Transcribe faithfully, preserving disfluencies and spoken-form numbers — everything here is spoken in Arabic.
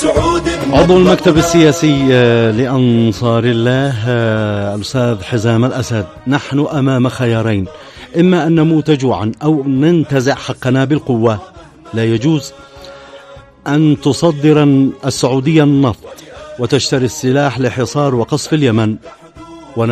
عضو المكتب السياسي لأنصار الله الأستاذ حزام الأسد، نحن أمام خيارين: إما أن نموت جوعا أو ننتزع حقنا بالقوة. لا يجوز أن تصدر السعودية النفط وتشتري السلاح لحصار وقصف اليمن.